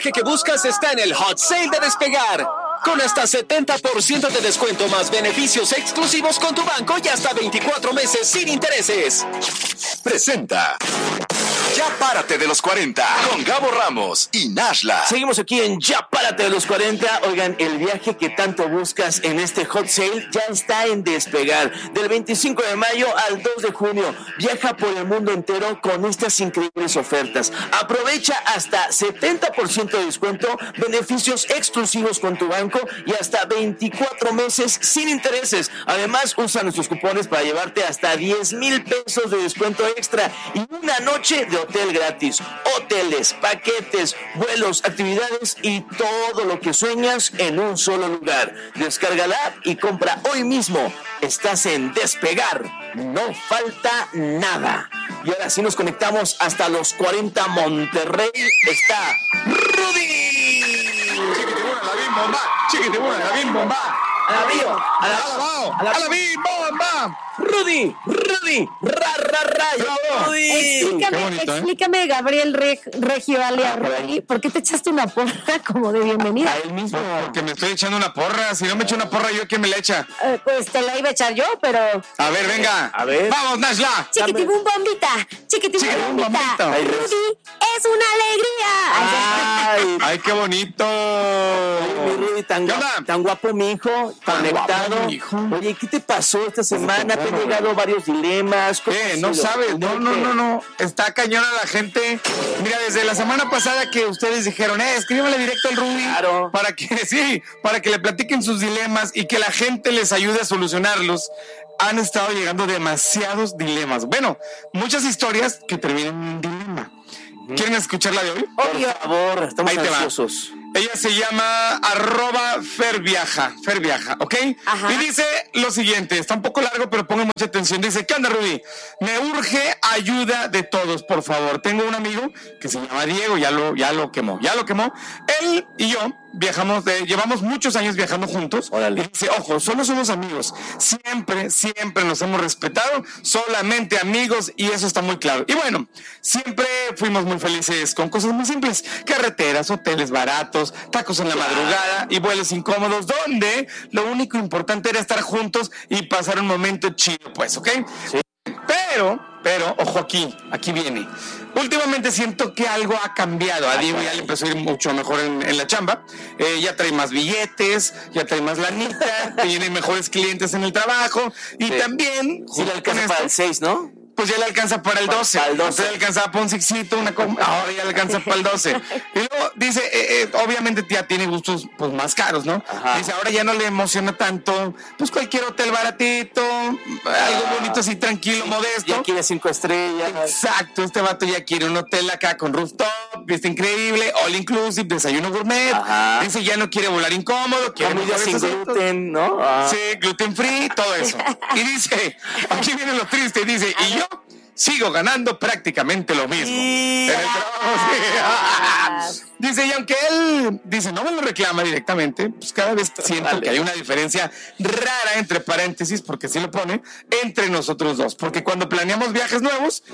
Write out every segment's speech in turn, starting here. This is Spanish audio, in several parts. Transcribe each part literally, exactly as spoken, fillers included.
viaje que buscas está en el Hot Sale de Despegar. Con hasta setenta por ciento de descuento más beneficios exclusivos con tu banco y hasta veinticuatro meses sin intereses. Presenta Ya Párate de los cuarenta con Gabo Ramos y Nashla. Seguimos aquí en Ya Párate de los cuarenta. Oigan, el viaje que tanto buscas en este Hot Sale ya está en Despegar. Del veinticinco de mayo al dos de junio. Viaja por el mundo entero con estas increíbles ofertas. Aprovecha hasta setenta por ciento de descuento, beneficios exclusivos con tu banco y hasta veinticuatro meses sin intereses. Además, usa nuestros cupones para llevarte hasta diez mil pesos de descuento extra y una noche de hotel gratis. Hoteles, paquetes, vuelos, actividades y todo lo que sueñas en un solo lugar. Descarga la app y compra hoy mismo. Estás en Despegar. No falta nada. Y ahora sí nos conectamos hasta los cuarenta Monterrey. Está Rudy. Chiquitibuna, la bim bomba. Chiquitibuna, la bim bomba. A la bio, a la, a la, a la bim bomba. Rudy, Rudy, ra, ra, ra, Rudy. Explícame, bonito, ¿eh? explícame, Gabriel Reg, Regio Alea Rudy, ¿por qué te echaste una porra como de bienvenida? A él mismo. Porque me estoy echando una porra. Si no me echo una porra, ¿yo quién me la echa? Eh, pues te la iba a echar yo, pero... A ver, venga. A ver. Vamos, Nashla. Chiquitibum bombita, chiquitibum Chiquitibum bombita. bombita. Rudy es una alegría. Ay, Ay, qué bonito. mi Rudy, tan, ¿Qué guapo, onda? tan guapo mi hijo, conectado. guapo, mi hijo. Oye, ¿qué te pasó esta semana? Te han llegado varios dilemas. ¿Cómo ¿Qué? ha No sido? sabes, no, no, ¿Qué? no, no. Está cañona la gente. Mira, desde la semana pasada que ustedes dijeron, eh, escríbale directo al Rudy. Claro. Para que, sí, para que le platiquen sus dilemas y que la gente les ayude a solucionarlos. Han estado llegando demasiados dilemas. Bueno, muchas historias que terminan en un dilema. ¿Quieren escuchar la de hoy? Por favor, estamos Ahí te va. ansiosos. Ella se llama arroba Ferviaja, Ferviaja, ¿ok? Ajá. Y dice lo siguiente, está un poco largo, pero pongan mucha atención. Dice, ¿qué onda, Rudy? Me urge ayuda de todos, por favor. Tengo un amigo que se llama Diego, ya lo, ya lo quemó, ya lo quemó. Él y yo viajamos, de, llevamos muchos años viajando juntos. Órale. Y dice, ojo, solo somos amigos. Siempre, siempre nos hemos respetado, solamente amigos, y eso está muy claro. Y bueno, siempre fuimos muy felices con cosas muy simples. Carreteras, hoteles baratos, tacos en la madrugada y vuelos incómodos, donde lo único importante era estar juntos y pasar un momento chido, pues, ¿ok? Sí. Pero, pero, ojo aquí, aquí viene. Últimamente siento que algo ha cambiado. A Diego ya le empezó a ir mucho mejor en, en la chamba. Eh, ya trae más billetes, ya trae más lanita, tiene mejores clientes en el trabajo y Sí. también... Sí, le junto alcanza con para esto, el seis, ¿no? pues ya le alcanza para el Para- doce. para el doce. Antes le alcanzaba para un sixito, una com- ahora ya le alcanza para el doce. Y luego dice, eh, eh, obviamente ya tiene gustos pues más caros, ¿no? Ajá. Dice, ahora ya no le emociona tanto, pues cualquier hotel baratito, algo bonito así, tranquilo, modesto. Ya quiere cinco estrellas. Exacto, este vato ya quiere un hotel acá con rooftop, vista increíble, all inclusive, desayuno gourmet. Ajá. Dice, ya no quiere volar incómodo, quiere Comida mejores sin asientos. gluten, ¿no? Ah. Sí, gluten free, todo eso. Y dice, aquí viene lo triste, dice, y yo sigo ganando prácticamente lo mismo. Y- En el trabajo, sí. Dice, y aunque él, dice, no me lo reclama directamente, pues cada vez siento Vale. que hay una diferencia rara, entre paréntesis, porque sí lo pone, entre nosotros dos. Porque cuando planeamos viajes nuevos,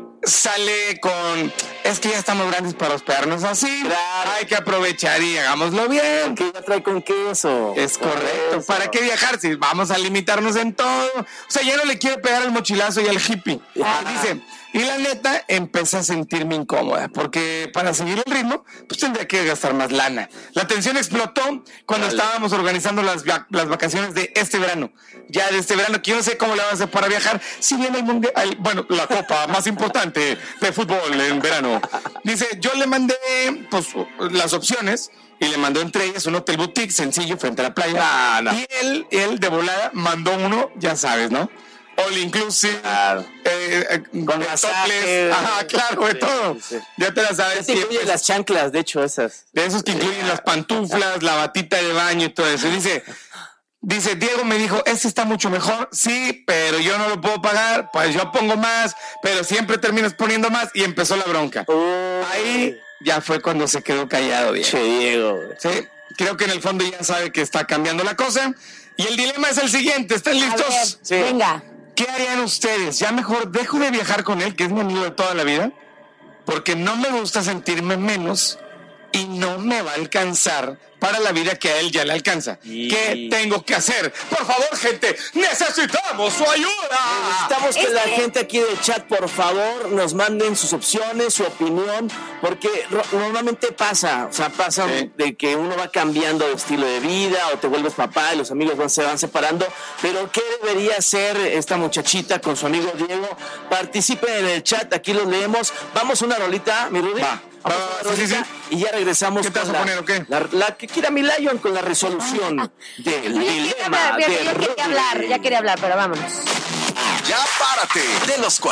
sale con, es que ya estamos grandes para hospedarnos así, Claro. hay que aprovechar y hagámoslo bien. ¿Qué ya trae con queso? Es Con correcto. eso. ¿Para qué viajar si vamos a limitarnos en todo? O sea, ya no le quiere pegar al mochilazo y al hippie. Ah. Dice, y la neta, empecé a sentirme incómoda, porque para seguir el ritmo, pues tendría que gastar más lana. La tensión explotó cuando Vale. estábamos organizando las, va- las vacaciones de este verano. Ya de este verano, que yo no sé cómo le van a hacer para viajar, si viene el mundial, el- bueno, la copa más importante de fútbol en verano. Dice, yo le mandé, pues, las opciones, y le mandó entre ellas un hotel boutique sencillo frente a la playa. Ah, no. Y él, él de volada mandó uno, ya sabes, ¿no? All inclusive, Claro. eh, eh, Con de masaje. topless, ajá, claro, de Sí, todo. sí, sí. Ya te la Ya sabes. te siempre. incluye las chanclas, de hecho, esas. De esos que incluyen las pantuflas, la batita de baño y todo eso. Dice, dice, Diego me dijo, este está mucho mejor, sí, pero yo no lo puedo pagar, pues yo pongo más, pero siempre terminas poniendo más, y empezó la bronca. Ahí ya fue cuando se quedó callado, Diego. Che, Diego. Sí, creo que en el fondo ya sabe que está cambiando la cosa. Y el dilema es el siguiente, ¿están A ver, listos? Sí. venga. ¿Qué harían ustedes? Ya mejor dejo de viajar con él, que es mi amigo de toda la vida, porque no me gusta sentirme menos y no me va a alcanzar para la vida que a él ya le alcanza. Y... ¿Qué tengo que hacer? Por favor, gente, necesitamos su ayuda. Necesitamos que Es la que- gente aquí del chat, por favor, nos manden sus opciones, su opinión, porque ro- normalmente pasa, o sea, pasa Sí. de que uno va cambiando de estilo de vida o te vuelves papá y los amigos van, se van separando, pero ¿qué debería hacer esta muchachita con su amigo Diego? Participen en el chat, aquí los leemos. Vamos a una rolita, mi Rudy. Va, Vamos va, a va, una sí, sí, rolita sí. y ya regresamos ¿Qué te vas con a la, poner o qué? La, la que quiera mi Lion con la resolución del Yo ya quería dilema hablar, de yo quería Rudy. hablar, ya quería hablar, pero vámonos. Ya párate de los